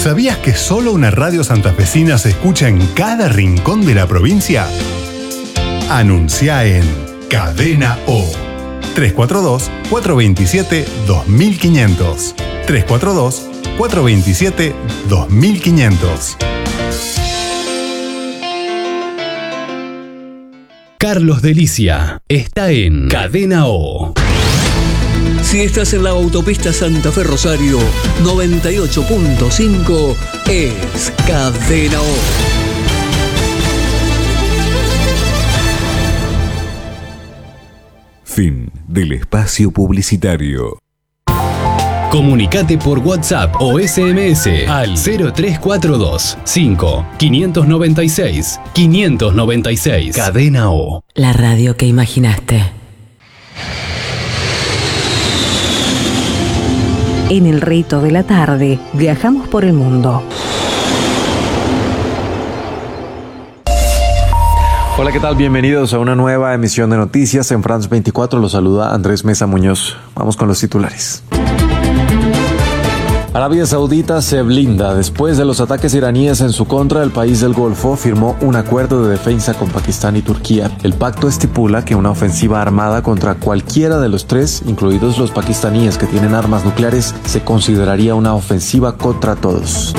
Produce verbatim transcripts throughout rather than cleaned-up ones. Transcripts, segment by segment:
¿Sabías que solo una radio santafesina se escucha en cada rincón de la provincia? Anuncia en Cadena O. tres cuatro dos, cuatro dos siete, dos mil quinientos. tres cuatro dos, cuatro dos siete, dos mil quinientos. Carlos Delicia está en Cadena O. Si estás en la autopista Santa Fe Rosario, noventa y ocho punto cinco es Cadena O. Fin del espacio publicitario. Comunicate por WhatsApp o S M S al cero tres cuatro dos, cinco, cinco nueve seis, cinco nueve seis. Cadena O. La radio que imaginaste. En el rito de la tarde, viajamos por el mundo. Hola, ¿qué tal? Bienvenidos a una nueva emisión de noticias en France veinticuatro. Los saluda Andrés Mesa Muñoz. Vamos con los titulares. Arabia Saudita se blinda. Después de los ataques iraníes en su contra, el país del Golfo firmó un acuerdo de defensa con Pakistán y Turquía. El pacto estipula que una ofensiva armada contra cualquiera de los tres, incluidos los pakistaníes que tienen armas nucleares, se consideraría una ofensiva contra todos.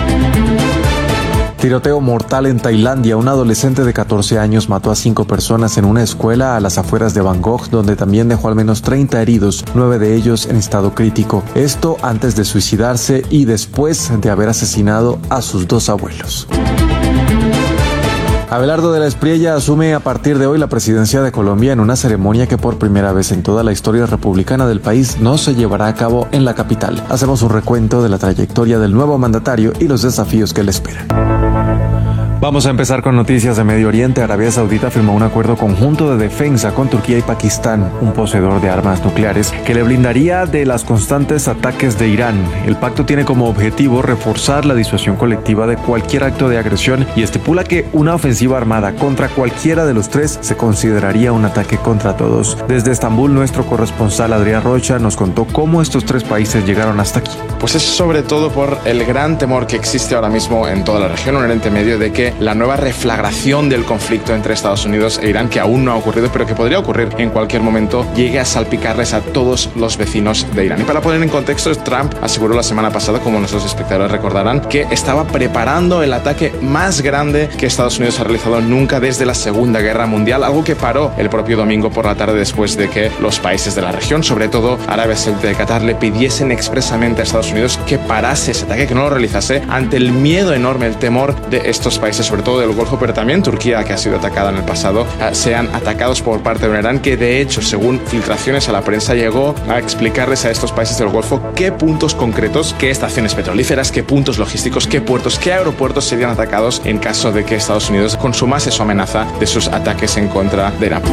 Tiroteo mortal en Tailandia. Un adolescente de catorce años mató a cinco personas en una escuela a las afueras de Bangkok, donde también dejó al menos treinta heridos, nueve de ellos en estado crítico. Esto antes de suicidarse y después de haber asesinado a sus dos abuelos. Abelardo de la Espriella asume a partir de hoy la presidencia de Colombia en una ceremonia que por primera vez en toda la historia republicana del país no se llevará a cabo en la capital. Hacemos un recuento de la trayectoria del nuevo mandatario y los desafíos que le esperan. Vamos a empezar con noticias de Medio Oriente. Arabia Saudita firmó un acuerdo conjunto de defensa con Turquía y Pakistán, un poseedor de armas nucleares, que le blindaría de las constantes ataques de Irán. El pacto tiene como objetivo reforzar la disuasión colectiva de cualquier acto de agresión y estipula que una ofensiva armada contra cualquiera de los tres se consideraría un ataque contra todos. Desde Estambul, nuestro corresponsal Adrián Rocha nos contó cómo estos tres países llegaron hasta aquí. Pues es sobre todo por el gran temor que existe ahora mismo en toda la región, en Oriente Medio, de que la nueva reflagración del conflicto entre Estados Unidos e Irán, que aún no ha ocurrido, pero que podría ocurrir en cualquier momento, llegue a salpicarles a todos los vecinos de Irán. Y para poner en contexto, Trump aseguró la semana pasada, como nuestros espectadores recordarán, que estaba preparando el ataque más grande que Estados Unidos ha realizado nunca desde la Segunda Guerra Mundial, algo que paró el propio domingo por la tarde después de que los países de la región, sobre todo Arabia Saudita y Qatar, le pidiesen expresamente a Estados Unidos que parase ese ataque, que no lo realizase, ante el miedo enorme, el temor de estos países, sobre todo del Golfo, pero también Turquía, que ha sido atacada en el pasado, eh, sean atacados por parte de Irán, que de hecho, según filtraciones a la prensa, llegó a explicarles a estos países del Golfo qué puntos concretos, qué estaciones petrolíferas, qué puntos logísticos, qué puertos, qué aeropuertos serían atacados en caso de que Estados Unidos consumase su amenaza de sus ataques en contra de Irán.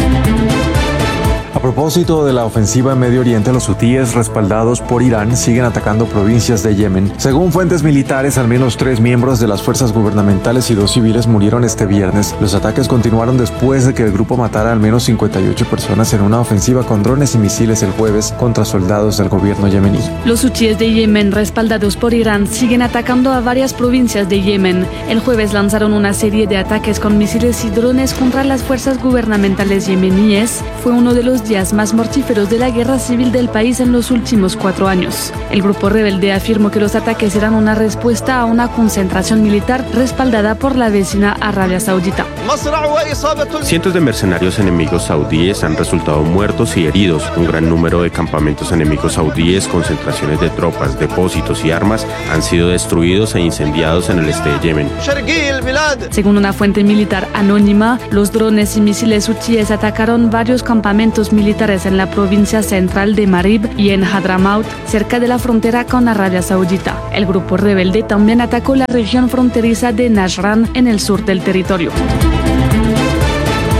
A propósito de la ofensiva en Medio Oriente, los hutíes respaldados por Irán siguen atacando provincias de Yemen. Según fuentes militares, al menos tres miembros de las fuerzas gubernamentales y dos civiles murieron este viernes. Los ataques continuaron después de que el grupo matara al menos cincuenta y ocho personas en una ofensiva con drones y misiles el jueves contra soldados del gobierno yemení. Los hutíes de Yemen, respaldados por Irán, siguen atacando a varias provincias de Yemen. El jueves lanzaron una serie de ataques con misiles y drones contra las fuerzas gubernamentales yemeníes. Fue uno de los días más mortíferos de la guerra civil del país en los últimos cuatro años. El grupo rebelde afirmó que los ataques eran una respuesta a una concentración militar respaldada por la vecina Arabia Saudita. Cientos de mercenarios enemigos saudíes han resultado muertos y heridos. Un gran número de campamentos enemigos saudíes, concentraciones de tropas, depósitos y armas han sido destruidos e incendiados en el este de Yemen. Según una fuente militar anónima, los drones y misiles hutíes atacaron varios campamentos militares en la provincia central de Marib y en Hadramaut, cerca de la frontera con Arabia Saudita. El grupo rebelde también atacó la región fronteriza de Najran en el sur del territorio.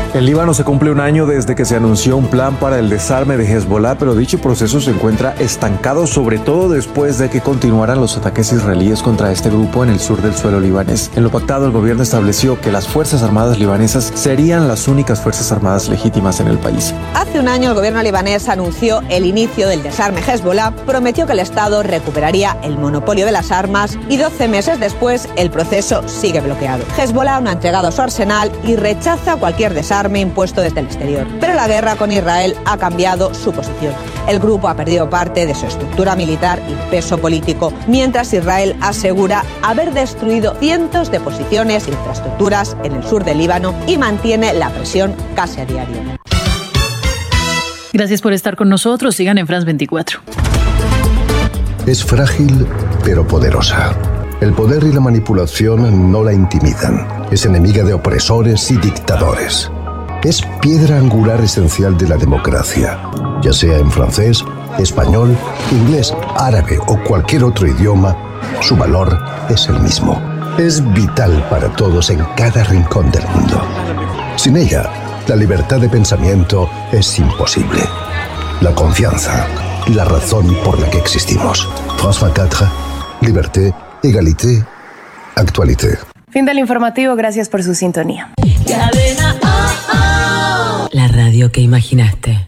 En Líbano se cumple un año desde que se anunció un plan para el desarme de Hezbollah, pero dicho proceso se encuentra estancado, sobre todo después de que continuaran los ataques israelíes contra este grupo en el sur del suelo libanés. En lo pactado, el gobierno estableció que las Fuerzas Armadas libanesas serían las únicas Fuerzas Armadas legítimas en el país. Hace un año el gobierno libanés anunció el inicio del desarme Hezbollah, prometió que el Estado recuperaría el monopolio de las armas y doce meses después el proceso sigue bloqueado. Hezbollah no ha entregado su arsenal y rechaza cualquier desarme impuesto desde el exterior. Pero la guerra con Israel ha cambiado su posición. El grupo ha perdido parte de su estructura militar y peso político, mientras Israel asegura haber destruido cientos de posiciones e infraestructuras en el sur del Líbano y mantiene la presión casi a diario. Gracias por estar con nosotros. Sigan en France veinticuatro. Es frágil, pero poderosa. El poder y la manipulación no la intimidan. Es enemiga de opresores y dictadores. Es piedra angular esencial de la democracia, ya sea en francés, español, inglés, árabe o cualquier otro idioma, su valor es el mismo. Es vital para todos en cada rincón del mundo. Sin ella, la libertad de pensamiento es imposible. La confianza, la razón por la que existimos. France veinticuatro, liberté, égalité, actualité. Fin del informativo, gracias por su sintonía. Cadena oh, oh. La radio que imaginaste.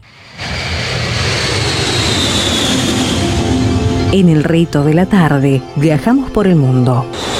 En el rito de la tarde, viajamos por el mundo.